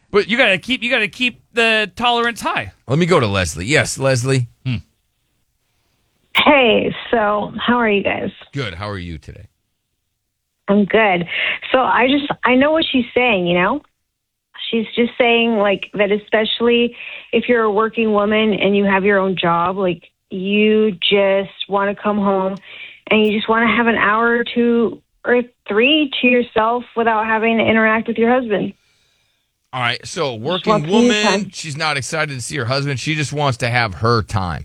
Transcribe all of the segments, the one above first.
But you gotta keep the tolerance high. Let me go to Leslie. Yes, Leslie. Hey, so how are you guys? Good. How are you today? I'm good. So I know what she's saying, you know? She's just saying, like, that especially if you're a working woman and you have your own job, like, you just want to come home and you just want to have an hour or two or three to yourself without having to interact with your husband. All right. So, working woman, she's not excited to see her husband. She just wants to have her time.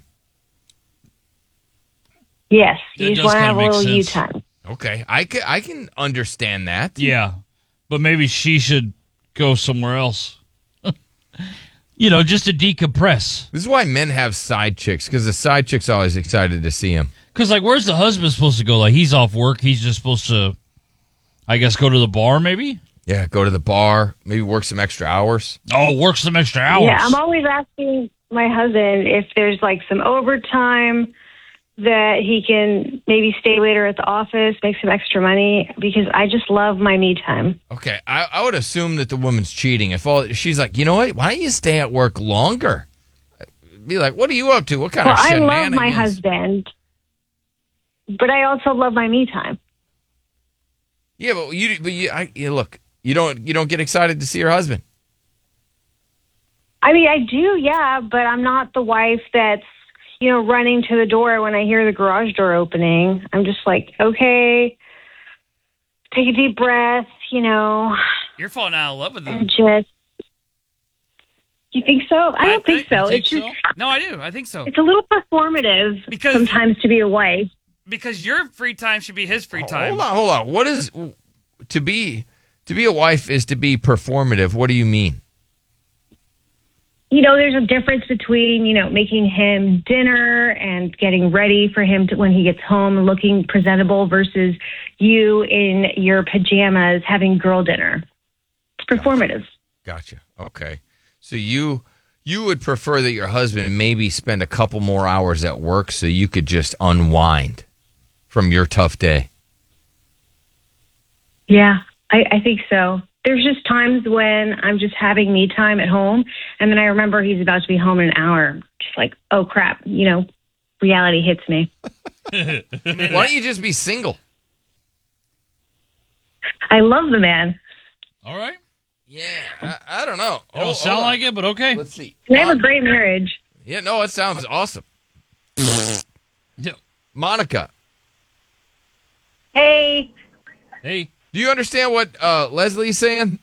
Yes. You just want to have a little you time. Okay. I can understand that. Yeah. But maybe she should go somewhere else. Just to decompress. This is why men have side chicks, because the side chick's always excited to see him. Because, like, where's the husband supposed to go? Like, he's off work. He's just supposed to, I guess, go to the bar, maybe? Yeah, go to the bar, maybe work some extra hours. Oh, work some extra hours. Yeah, I'm always asking my husband if there's, like, some overtime that he can maybe stay later at the office, make some extra money, because I just love my me time. Okay, I would assume that the woman's cheating. If she's like, you know what, why don't you stay at work longer? Be like, what are you up to? What kind of shenanigans? I love my husband, but I also love my me time. Yeah, but look, you don't get excited to see your husband. I mean, I do, yeah, but I'm not the wife that's, running to the door when I hear the garage door opening. I'm just like, okay, take a deep breath, You're falling out of love with him. You think so? I don't think so. It's just, no, I do. I think so. It's a little performative sometimes to be a wife. Because your free time should be his free time. Hold on. What is to be a wife is to be performative? What do you mean? There's a difference between, making him dinner and getting ready for him when he gets home, looking presentable, versus you in your pajamas having girl dinner. It's performative. Gotcha. Okay. So you would prefer that your husband maybe spend a couple more hours at work so you could just unwind from your tough day. Yeah, I think so. There's just times when I'm just having me time at home, and then I remember he's about to be home in an hour. Just like, oh, crap, reality hits me. Why don't you just be single? I love the man. All right. Yeah, I don't know. It don't sound like it, but okay. Let's see. We have a great marriage. Yeah, no, it sounds awesome. Yeah. Monica. Hey. Do you understand what Leslie's saying?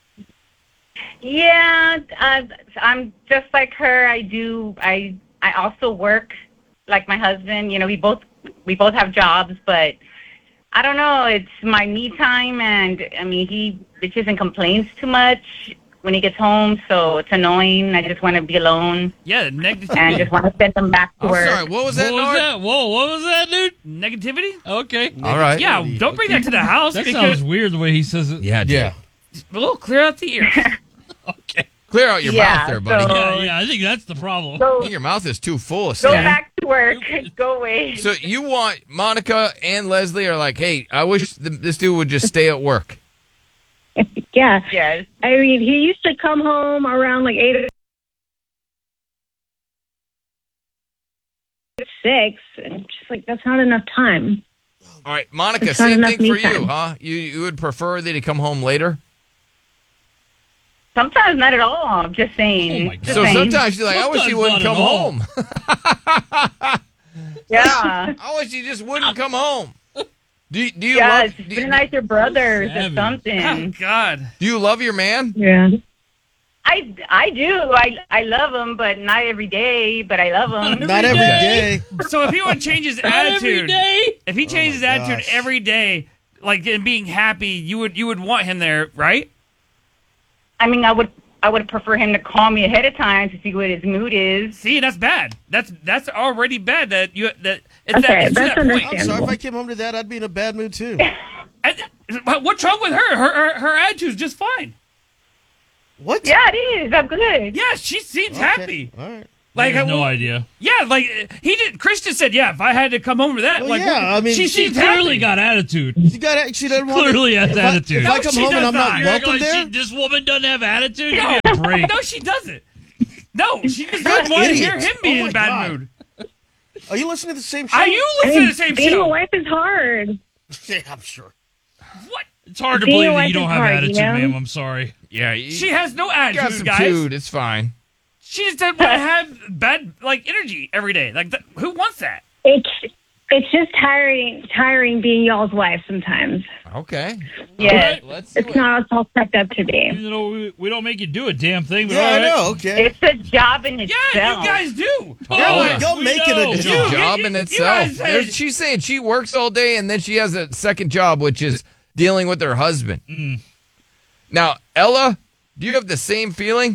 Yeah, I'm just like her. I also work like my husband. We both have jobs, but I don't know. It's my me time, and I mean he bitches and complains too much when he gets home, so it's annoying. I just want to be alone. Yeah, negativity. And just want to send them back to work. Sorry, what was that? Whoa, what was that, dude? Negativity? Okay. All right. Yeah, don't bring that to the house. That sounds weird the way he says it. Yeah, a little clear out the ears. Okay. Clear out your mouth there, buddy. Yeah, I think that's the problem. So Your mouth is too full of go stuff. back to work. Go away. So you want Monica and Leslie are like, hey, I wish this dude would just stay at work. Yeah. Yes. I mean, he used to come home around like 8 or 6, and just like, that's not enough time. All right, Monica, It's not same enough thing for me you, time. huh? You would prefer that he come home later? Sometimes not at all. I'm just saying. Oh my God. Just So saying. sometimes you're like, I wish he wouldn't come Sometimes not home. Yeah. I wish he just wouldn't come home. Do you Yeah, love? it's Do been nice your brothers or Savage. Oh, something. God. you love your man? Yeah. I do. I love him, but not every day. But I love him. Not every day. So if he would change his Not every attitude, day. if he changed his attitude gosh. every day, like and being happy, you would want him there, right? I mean, I would prefer him to call me ahead of time to see what his mood is. See, that's bad. That's already bad. That it's Okay, it's that's to that point. I'm understandable. sorry if I came home to that, I'd be in a bad mood too. But what's wrong with her? Her attitude's just fine. What? Yeah, it is. I'm good. Yeah, she seems Okay. happy. All right. Like, I have no idea. Yeah, like he did. Chris just said, "Yeah, if I had to come home to that, Well, like, yeah, I mean, she She seems clearly happy. got attitude. She doesn't want Clearly has attitude. If No, I come she home and does I'm not not. You act welcome like there, this woman doesn't have attitude? No. Give me a break. No, she doesn't. No, she just You're doesn't an want to idiot. hear him being Oh in my a bad God. mood. are you listening to the same show? Are you listening to the same Being a show? wife is hard. Yeah, I'm sure. What? It's hard to Being believe a that wife you don't is have hard, attitude, you know? ma'am. I'm sorry. Yeah, She has no got attitude, some guys. dude. It's fine. She just doesn't want to have bad like energy every day. Like, who wants that? It's just tiring being y'all's wife sometimes. Okay. Yeah, Let's see it's not all cracked up to be. Even though we don't make you do a damn thing, but Yeah, all I right. know. Okay. It's a job in Yeah, itself. you guys do. Oh, Y'all we make it know. a It's job. a job in you itself. guys said- She's saying she works all day and then she has a second job, which is dealing with her husband. Now, Ella, do you have the same feeling?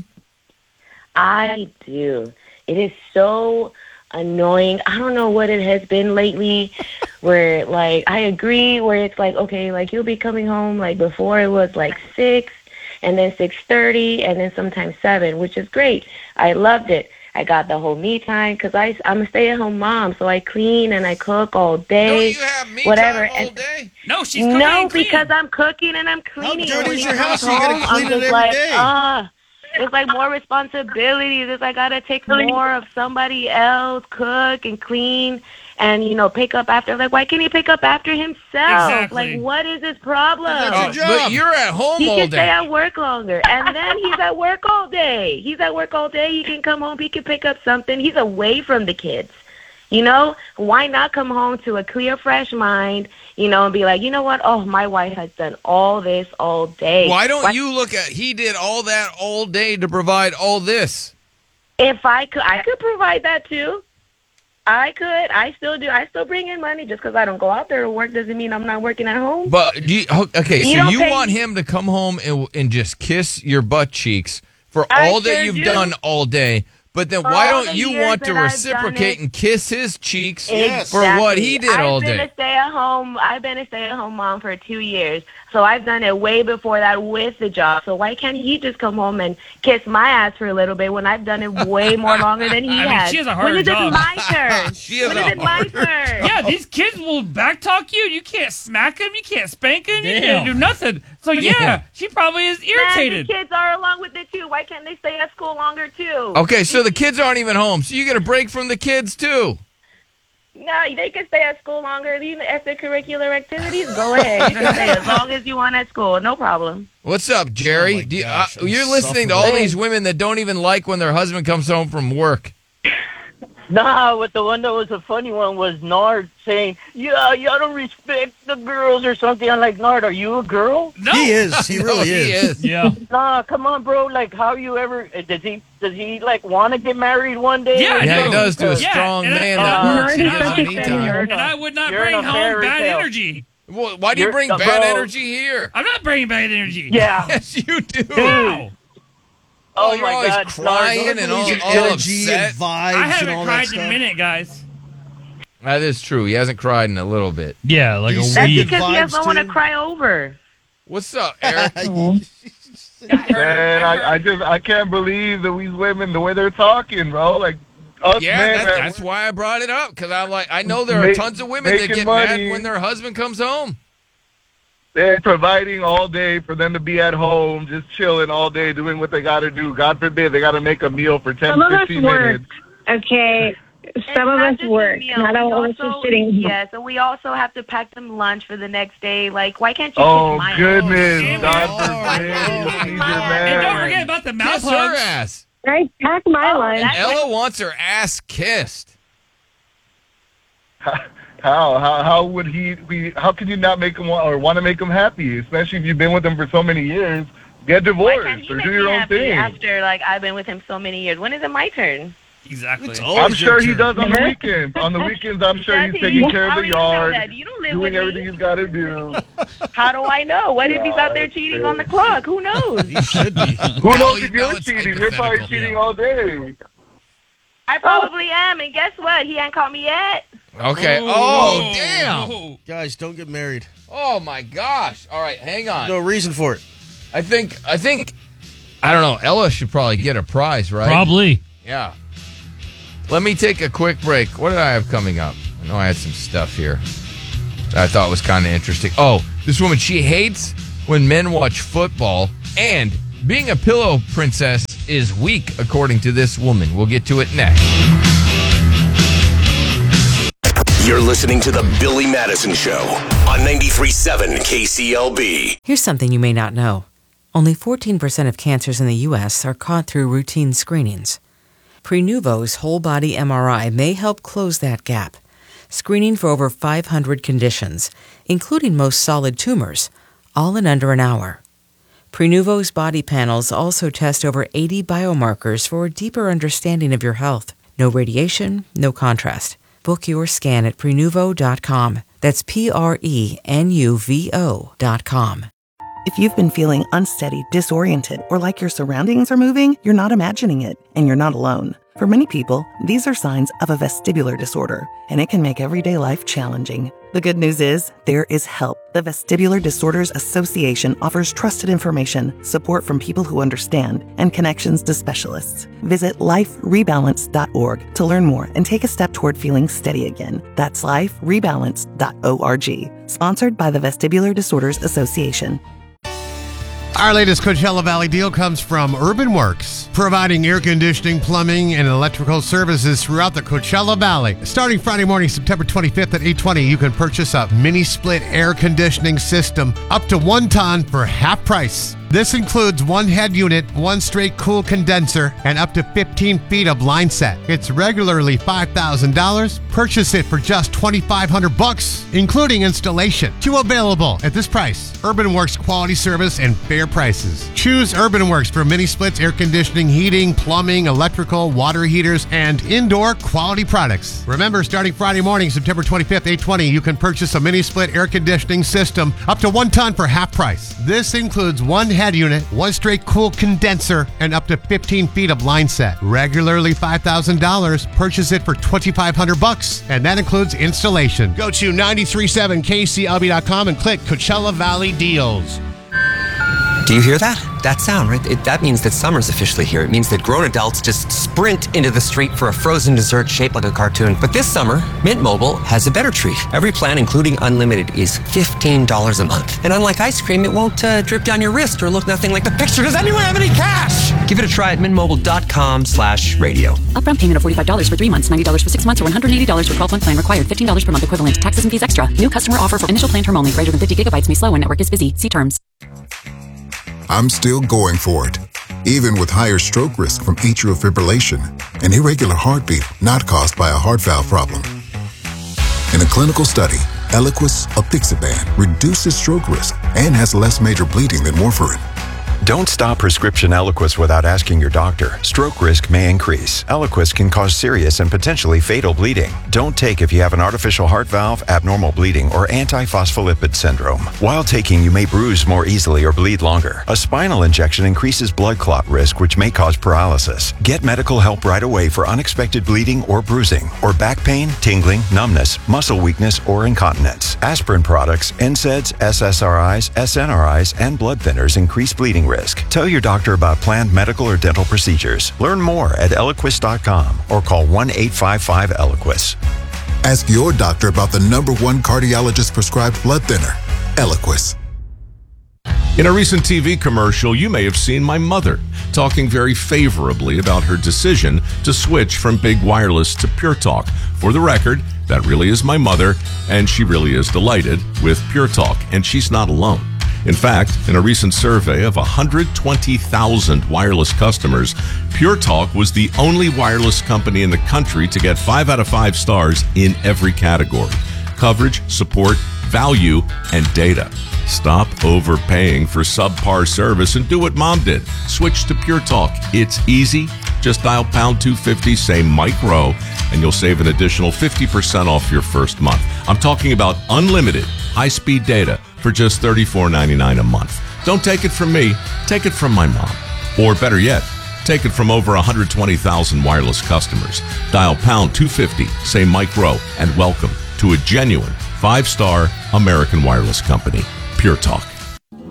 I do. It is so annoying. I don't know what it has been lately where, like, I agree where it's like, okay, like, you'll be coming home, like, before it was, like, 6, and then 6:30, and then sometimes 7, which is great. I loved it. I got the whole me time because I'm a stay-at-home mom, so I clean and I cook all day. Don't you have me whatever. time all And- day? No, she's cooking No, and cleaning. because I'm cooking and I'm cleaning. dirty And when is he your house? comes You gotta home, clean I'm it just every like, day. There's like more responsibilities. It's like I gotta take more of somebody else, cook and clean, and pick up after. Like, why can't he pick up after himself? Exactly. Like, what is his problem? That's your job. But you're at home He all can stay day. at work longer, and then he's at work all day. He's at work all day. He can come home. He can pick up something. He's away from the kids. Why not come home to a clear, fresh mind, and be like, you know what? Oh, my wife has done all this all day. Why don't you look at he did all that all day to provide all this? If I could provide that too. I could. I still do. I still bring in money. Just because I don't go out there to work doesn't mean I'm not working at home. But okay, You so don't you pay- want him to come home and just kiss your butt cheeks for I all that sure you've do. done all day. But then why All don't the you years want to that I've reciprocate done it. and kiss his cheeks Yes. for what he did all I've been day? a stay-at-home. I've been a stay-at-home mom for 2 years, so I've done it way before that with the job. So why can't he just come home and kiss my ass for a little bit when I've done it way more longer than he I mean, has? she has a harder When is job. it my turn? She has when a is it my harder turn? Yeah, these kids will backtalk you. You can't smack them. You can't spank them. You Damn. can't do nothing. So yeah, she probably is Man, the irritated. kids are along with it too. Why can't they stay at school longer too? Okay, so the kids aren't even home, so you get a break from the kids too. No, they can stay at school longer. These extracurricular activities, go ahead. You can stay as long as you want at school. No problem. What's up, Jerry? Oh my gosh, I'm You're listening to all suffering. these women that don't even like when their husband comes home from work. Nah, but the one that was a funny one was Nard saying, "Yeah, y'all don't respect the girls or something." I'm like, Nard, are you a girl? No, He is. He No, really he is. Yeah. Nah, come on, bro. Like, how you ever? Does he like want to get married one day? Yeah, Or Yeah, he something? does to a Yeah, strong and man I- that Uh, works. He Nard is doesn't such a need funny time. nerd. and I would not You're bring in a home fairy bad tale. energy. Well, why do you You're- bring bro. bad energy here? I'm not bringing bad energy. Yeah. Yes, you do. Wow. Oh you're my always God, crying Nard, and all, Your all energy upset. and vibes I and all haven't that cried in stuff. a minute, guys. That is true. He hasn't cried in a little bit. Yeah, like a That's That's weed. because he vibes, has someone to too. cry over. What's up, Eric? Man, I can't believe that these women, the way they're talking, bro. Like, us Yeah, men, that's why I brought it up, because I'm like, I know there are Make- tons of women that making get money. mad when their husband comes home. they're providing all day for them to be at home, just chilling all day, doing what they got to do. God forbid they got to make a meal for 10, Some of us 15 work. minutes. Okay, It's some of not us just a work. meal. Not all We of us are also- sitting. Yeah, so we also have to pack them lunch for the next day. Like, why can't you Oh, kiss my ass? goodness. Oh, God Lord. forbid you see your And don't man. forget about the mouth Kiss her hugs. ass. I pack my Oh, lunch. that's- Ella wants her ass kissed. How would he be? How can you not make him want to make him happy? Especially if you've been with him for so many years. Get Why can't divorced he or make do me your own happy thing. after, like, I've been with him so many years? When is it my turn? Exactly. It's always I'm your sure he turn. does on the weekends. On the weekends, I'm sure Does he's he? taking care of How the do you know yard, that? You don't live with doing everything me. he's got to do. How do I know? What if he's out there cheating on the clock? Who knows? He should be. Who knows you if know you're it's cheating? You're probably hypothetical, cheating yeah. all day. I probably am, and guess what? He ain't caught me yet. Okay. Whoa, Oh, whoa, damn. whoa. Guys, don't get married. Oh, my gosh. All right, hang on. No reason for it. I think, I don't know, Ella should probably get a prize, right? Probably. Yeah. Let me take a quick break. What did I have coming up? I know I had some stuff here that I thought was kind of interesting. Oh, this woman, she hates when men watch football, and being a pillow princess is weak, according to this woman. We'll get to it next. You're listening to The Billy Madison Show on 93.7 KCLB. Here's something you may not know. Only 14% of cancers in the U.S. are caught through routine screenings. Prenuvo's whole-body MRI may help close that gap, screening for over 500 conditions, including most solid tumors, all in under an hour. Prenuvo's body panels also test over 80 biomarkers for a deeper understanding of your health. No radiation, no contrast. Book your scan at Prenuvo.com. That's Prenuvo.com. If you've been feeling unsteady, disoriented, or like your surroundings are moving, you're not imagining it, and you're not alone. For many people, these are signs of a vestibular disorder, and it can make everyday life challenging. The good news is, there is help. The Vestibular Disorders Association offers trusted information, support from people who understand, and connections to specialists. Visit liferebalance.org to learn more and take a step toward feeling steady again. That's liferebalance.org. Sponsored by the Vestibular Disorders Association. Our latest Coachella Valley deal comes from Urban Works, providing air conditioning, plumbing, and electrical services throughout the Coachella Valley. Starting Friday morning, September 25th at 8:20, you can purchase a mini-split air conditioning system up to 1 ton for half price. This includes 1 head unit, 1 straight cool condenser, and up to 15 feet of line set. It's regularly $5,000. Purchase it for just $2,500, including installation. 2 available at this price. Urban Works quality service and fair prices. Choose Urban Works for mini splits, air conditioning, heating, plumbing, electrical, water heaters, and indoor quality products. Remember, starting Friday morning, September 25th, 8:20, you can purchase a mini split air conditioning system up to 1 ton for half price. This includes 1 head unit, 1 straight cool condenser, and up to 15 feet of line set. Regularly $5,000. Purchase it for $2,500, and that includes installation. Go to 937kclb.com and click Coachella Valley Deals. Do you hear that? That sound, right? That means that summer's officially here. It means that grown adults just sprint into the street for a frozen dessert shaped like a cartoon. But this summer, Mint Mobile has a better treat. Every plan, including unlimited, is $15 a month. And unlike ice cream, it won't drip down your wrist or look nothing like the picture. Does anyone have any cash? Give it a try at mintmobile.com/radio. Upfront payment of $45 for 3 months, $90 for 6 months, or $180 for 12-month plan required. $15 per month equivalent. Taxes and fees extra. New customer offer for initial plan term only. Greater than 50 gigabytes may slow when network is busy. See terms. I'm still going for it, even with higher stroke risk from atrial fibrillation, an irregular heartbeat not caused by a heart valve problem. In a clinical study, Eliquis apixaban reduces stroke risk and has less major bleeding than warfarin. Don't stop prescription Eliquis without asking your doctor. Stroke risk may increase. Eliquis can cause serious and potentially fatal bleeding. Don't take if you have an artificial heart valve, abnormal bleeding, or antiphospholipid syndrome. While taking, you may bruise more easily or bleed longer. A spinal injection increases blood clot risk, which may cause paralysis. Get medical help right away for unexpected bleeding or bruising, or back pain, tingling, numbness, muscle weakness, or incontinence. Aspirin products, NSAIDs, SSRIs, SNRIs, and blood thinners increase bleeding risk. Tell your doctor about planned medical or dental procedures. Learn more at Eliquis.com or call 1-855-ELIQUIS. Ask your doctor about the #1 cardiologist prescribed blood thinner, Eliquis. In a recent TV commercial, you may have seen my mother talking very favorably about her decision to switch from Big Wireless to Pure Talk. For the record, that really is my mother, and she really is delighted with Pure Talk, and she's not alone. In fact, in a recent survey of 120,000 wireless customers, Pure Talk was the only wireless company in the country to get 5 out of 5 stars in every category: coverage, support, value, and data. Stop overpaying for subpar service and do what Mom did. Switch to Pure Talk. It's easy. Just dial pound 250, say Mike Rowe, and you'll save an additional 50% off your first month. I'm talking about unlimited high-speed data for just $34.99 a month. Don't take it from me. Take it from my mom. Or better yet, take it from over 120,000 wireless customers. Dial pound 250, say Mike Rowe, and welcome to a genuine 5-star American wireless company, Pure Talk.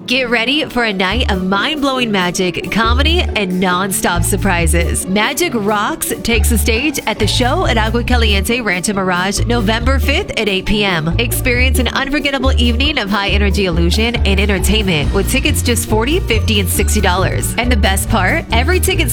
Get ready for a night of mind-blowing magic, comedy, and non-stop surprises. Magic Rocks takes the stage at the show at Agua Caliente Rancho Mirage November 5th at 8 p.m. Experience an unforgettable evening of high-energy illusion and entertainment with tickets just $40, $50, and $60. And the best part, every ticket